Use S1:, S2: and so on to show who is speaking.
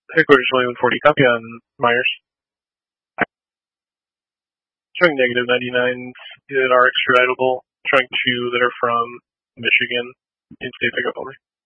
S1: Headquarters 2140, copy on Myers. Showing negative 99s that are extraditable. Showing 2 that are from Michigan. In-state pickup only.